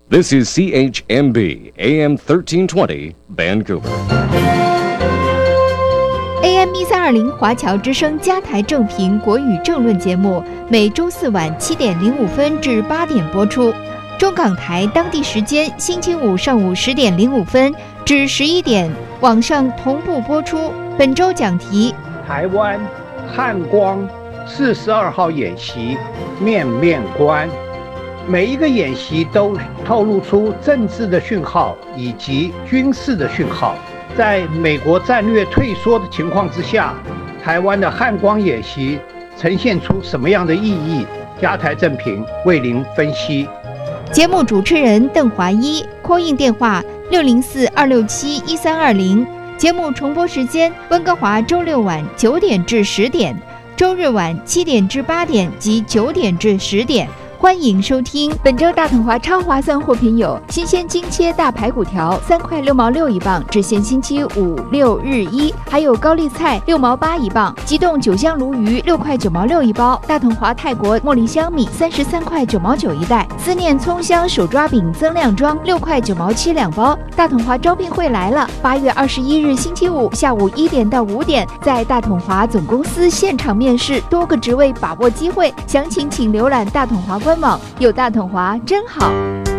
This is CHMB AM 1320 Vancouver. AM 1320华侨之声加台正频国语政论节目，每周四晚7点05分至8点播出。中港台当地时间星期五上午10点05分至11点，网上同步播出。本周讲题： 台湾汉光42号演习面面观。每一个演习都透露出政治的讯号以及军事的讯号。在美国战略退缩的情况之下，台湾的汉光演习呈现出什么样的意义？加台正评为您分析。 节目主持人邓华一 ，call in 电话604-267-1320。节目重播时间：温哥华周六晚9点至10点，周日晚7点至8点及9点至10点。欢迎收听。本周大统华超划算货品有：新鲜精切大排骨条3块6毛6一磅，只限星期五六日一；还有高丽菜6毛8一磅，急冻酒香鲈鱼6块9毛6一包，大统华泰国茉莉香米33块9毛9一袋，思念葱香手抓饼增量装6块9毛7两包。大统华招聘会来了，8月21日星期五下午1点到5点，在大统华总公司现场面试，多个职位，把握机会。详情请浏览大统华官网，有大统华真好。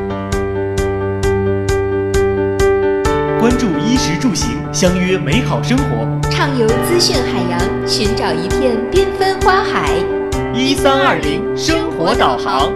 关注衣食住行，相约美好生活， 畅游资讯海洋，寻找一片缤纷花海。 1320生活导航。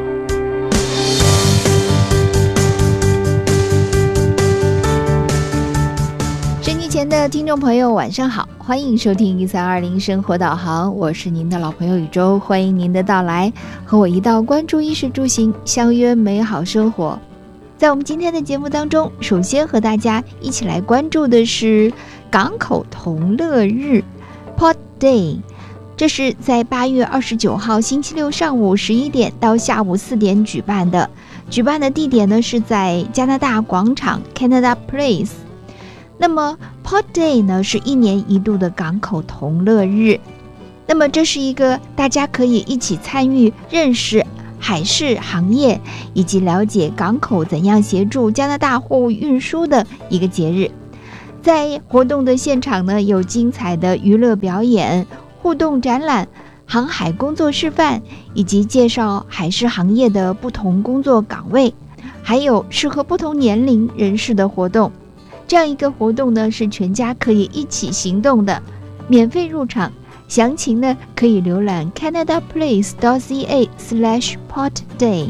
收机前的听众朋友晚上好，欢迎收听1320生活导航，我是您的老朋友宇宙，欢迎您的到来，和我一道关注衣食住行，相约美好生活。在我们今天的节目当中，首先和大家一起来关注的是港口同乐日 Port Day， 这是在8月29号星期六上午11点到下午4点举办的地点呢是在加拿大广场 Canada Place。那么 Port Day 呢是1年1度的港口同乐日，那么这是一个大家可以一起参与认识海事行业以及了解港口怎样协助加拿大货物运输的一个节日。在活动的现场呢，有精彩的娱乐表演、互动展览、航海工作示范，以及介绍海事行业的不同工作岗位，还有适合不同年龄人士的活动。这样一个活动呢，是全家可以一起行动的，免费入场。详情呢，可以浏览 canadaplace.ca/portday。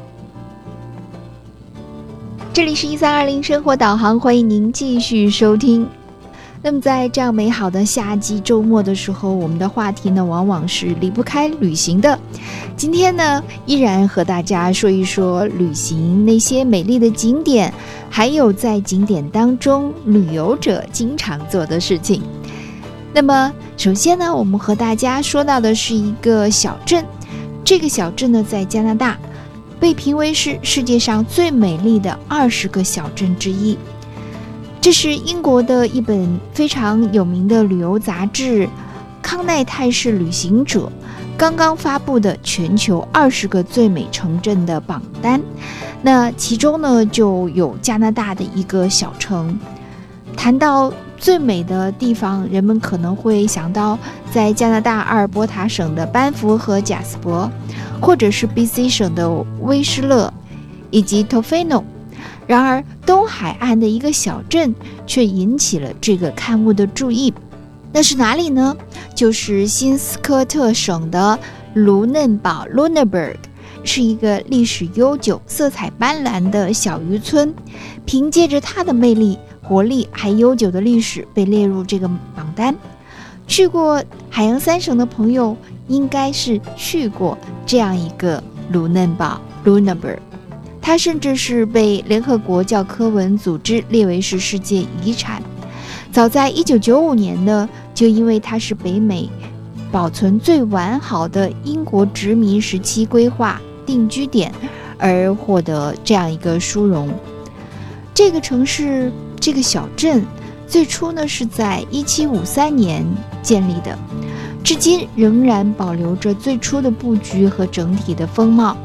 这里是1320生活导航，欢迎您继续收听。那么在这样美好的夏季周末的时候，我们的话题呢，往往是离不开旅行的。今天呢，依然和大家说一说旅行那些美丽的景点，还有在景点当中旅游者经常做的事情。那么首先呢，我们和大家说到的是一个小镇，这个小镇呢在加拿大，被评为是世界上最美丽的20个小镇之一。这是英国的一本非常有名的旅游杂志《康奈泰市旅行者》刚刚发布的全球20个最美城镇的榜单，那其中呢就有加拿大的一个小城。谈到最美的地方，人们可能会想到在加拿大阿尔伯塔省的班夫和贾斯伯，或者是 BC 省的威斯勒以及 Tofino。 然而东海岸的一个小镇却引起了这个刊物的注意，那是哪里呢？就是新斯科特省的卢嫩堡 Lunenburg， 是一个历史悠久、色彩斑斓的小渔村，凭借着它的魅力、活力还悠久的历史被列入这个榜单。去过海洋3省的朋友应该是去过这样一个卢嫩堡 Lunenburg， 它甚至是被联合国教科文组织列为是世界遗产。早在1995年呢，就因为它是北美保存最完好的英国殖民时期规划定居点而获得这样一个殊荣。这个城市，这个小镇最初呢是在1753年建立的，至今仍然保留着最初的布局和整体的风貌。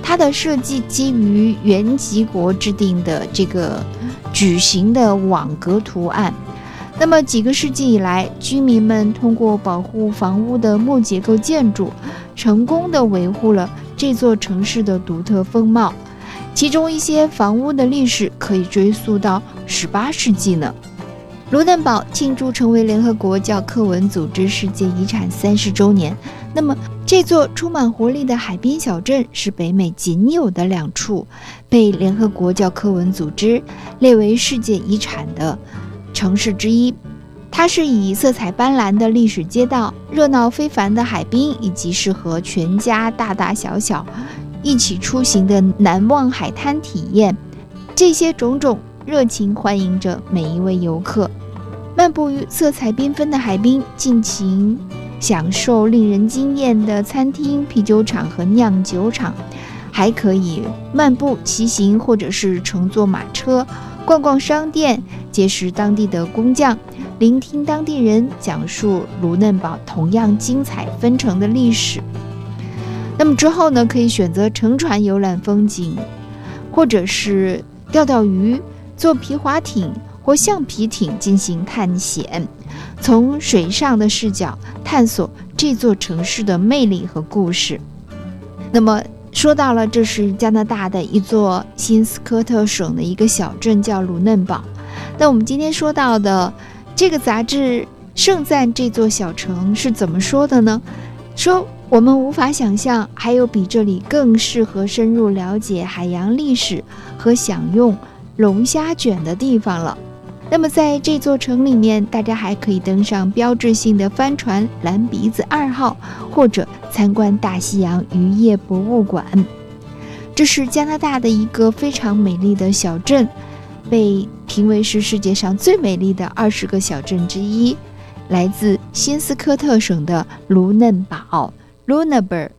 它的设计基于原籍国制定的这个矩形的网格图案。那么几个世纪以来，居民们通过保护房屋的木结构建筑，成功地维护了这座城市的独特风貌。其中一些房屋的历史可以追溯到18世纪呢。卢嫩堡庆祝成为联合国教科文组织世界遗产30周年。那么这座充满活力的海滨小镇是北美仅有的2处被联合国教科文组织列为世界遗产的城市之一。它是以色彩斑斓的历史街道、热闹非凡的海滨，以及适合全家大大小小一起出行的难忘海滩体验，这些种种热情欢迎着每一位游客。漫步于色彩缤纷的海滨，尽情享受令人惊艳的餐厅、啤酒厂和酿酒厂，还可以漫步骑行，或者是乘坐马车逛逛商店，结识当地的工匠，聆听当地人讲述卢嫩堡同样精彩纷呈的历史。那么之后呢，可以选择乘船游览风景，或者是钓鱼、坐皮划艇或橡皮艇进行探险，从水上的视角探索这座城市的魅力和故事。那么说到了，这是加拿大的一座新斯科特省的一个小镇，叫卢嫩堡。那我们今天说到的这个杂志盛赞这座小城是怎么说的呢？说我们无法想象还有比这里更适合深入了解海洋历史和享用龙虾卷的地方了。那么在这座城里面，大家还可以登上标志性的帆船蓝鼻子2号，或者参观大西洋渔业博物馆。这是加拿大的一个非常美丽的小镇，被评为是世界上最美丽的20个小镇之一，来自新斯科特省的卢嫩堡 Lunenburg。